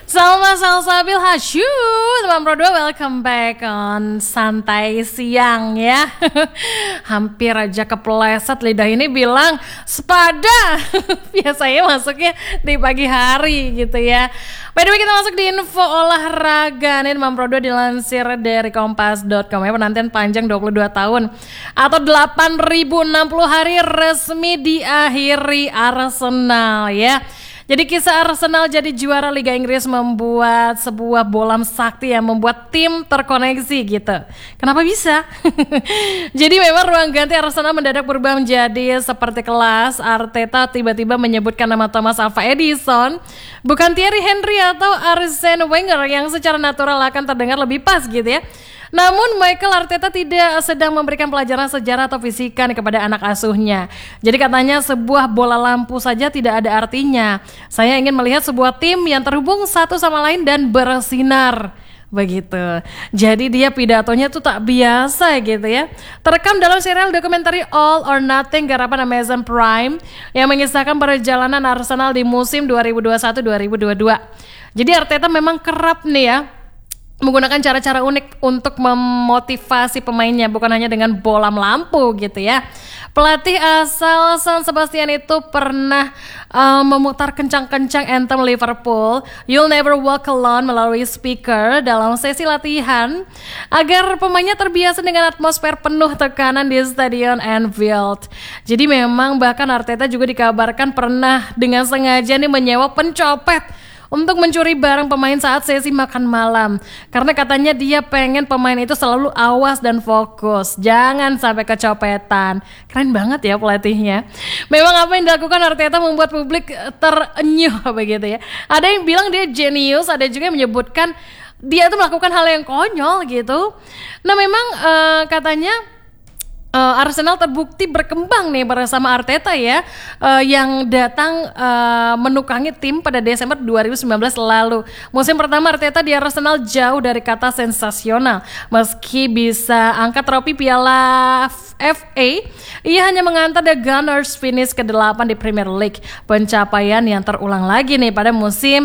Salma Salsabil Hasyu, teman Pro 2, welcome back on Santai Siang ya. Hampir aja kepleset, lidah ini bilang sepada. Biasanya masuknya di pagi hari gitu ya. By the way, kita masuk di info olahraga nih, teman Pro 2 dilansir dari kompas.com ya. Penantian panjang 22 tahun atau 8.060 hari resmi diakhiri Arsenal ya. Jadi kisah Arsenal jadi juara Liga Inggris membuat sebuah bolam sakti yang membuat tim terkoneksi gitu. Kenapa bisa? Jadi memang ruang ganti Arsenal mendadak berubah menjadi seperti kelas. Arteta tiba-tiba menyebutkan nama Thomas Alva Edison, bukan Thierry Henry atau Arsene Wenger yang secara natural akan terdengar lebih pas gitu ya. Namun Mikel Arteta tidak sedang memberikan pelajaran sejarah atau fisika kepada anak asuhnya. Jadi katanya sebuah bola lampu saja tidak ada artinya. Saya ingin melihat sebuah tim yang terhubung satu sama lain dan bersinar. Begitu. Jadi dia pidatonya tuh tak biasa gitu ya. Terekam dalam serial dokumenter All or Nothing garapan Amazon Prime yang mengisahkan perjalanan Arsenal di musim 2021-2022. Jadi Arteta memang kerap nih ya menggunakan cara-cara unik untuk memotivasi pemainnya, bukan hanya dengan bolam lampu gitu ya. Pelatih asal San Sebastian itu pernah memutar kencang-kencang anthem Liverpool You'll Never Walk Alone melalui speaker dalam sesi latihan agar pemainnya terbiasa dengan atmosfer penuh tekanan di Stadion Anfield. Jadi memang bahkan Arteta juga dikabarkan pernah dengan sengaja nih menyewa pencopet untuk mencuri barang pemain saat sesi makan malam. Karena katanya dia pengen pemain itu selalu awas dan fokus, jangan sampai kecopetan. Keren banget ya pelatihnya. Memang apa yang dilakukan Arteta membuat publik terenyuh begitu ya. Ada yang bilang dia jenius, ada juga yang menyebutkan dia tuh melakukan hal yang konyol gitu. Nah memang katanya Arsenal terbukti berkembang nih bersama Arteta ya, yang datang menukangi tim pada Desember 2019 lalu. Musim pertama Arteta di Arsenal jauh dari kata sensasional. Meski bisa angkat trofi Piala FA, ia hanya mengantar The Gunners finish ke-8 di Premier League. Pencapaian yang terulang lagi nih pada musim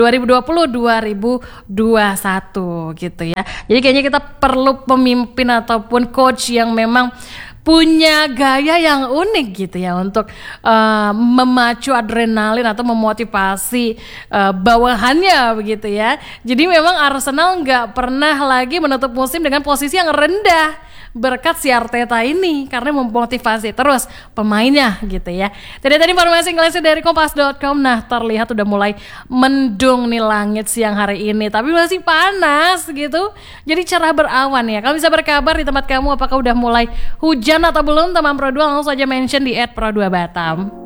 2020-2021 gitu ya. Jadi kayaknya kita perlu pemimpin ataupun coach yang memang punya gaya yang unik gitu ya untuk memacu adrenalin atau memotivasi bawahannya begitu ya. Jadi memang Arsenal nggak pernah lagi menutup musim dengan posisi yang rendah berkat si Arteta ini karena memotivasi terus pemainnya gitu ya. Tadi informasi Inggrisnya dari kompas.com. Nah terlihat udah mulai mendung nih langit siang hari ini, tapi masih panas gitu. Jadi cerah berawan ya. Kalau bisa berkabar di tempat kamu apakah udah mulai hujan atau belum teman Pro 2, langsung saja mention di @Pro2Batam.